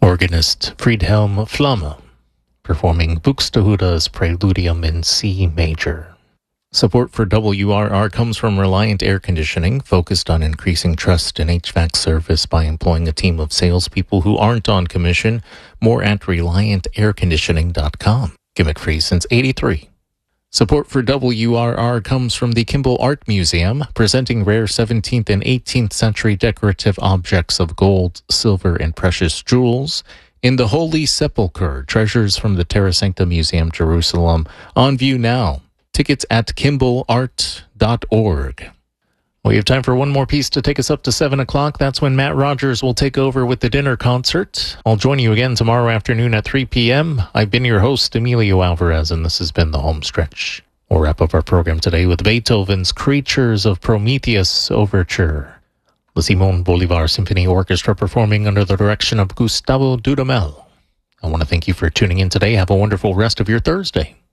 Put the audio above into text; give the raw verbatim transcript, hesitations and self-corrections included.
Organist Friedhelm Flamme, performing Buxtehude's Preludium in C major. Support for W R R comes from Reliant Air Conditioning, focused on increasing trust in H V A C service by employing a team of salespeople who aren't on commission. More at reliant air conditioning dot com. Gimmick free since eighty-three. Support for W R R comes from the Kimball Art Museum, presenting rare seventeenth and eighteenth century decorative objects of gold, silver, and precious jewels. In the Holy Sepulchre, treasures from the Terra Sancta Museum, Jerusalem, on view now. Tickets at kimball art dot org. We have time for one more piece to take us up to seven o'clock. That's when Matt Rogers will take over with the dinner concert. I'll join you again tomorrow afternoon at three p.m. I've been your host, Emilio Alvarez, and this has been The Home Stretch. We'll wrap up our program today with Beethoven's Creatures of Prometheus Overture. The Simon Bolivar Symphony Orchestra performing under the direction of Gustavo Dudamel. I want to thank you for tuning in today. Have a wonderful rest of your Thursday.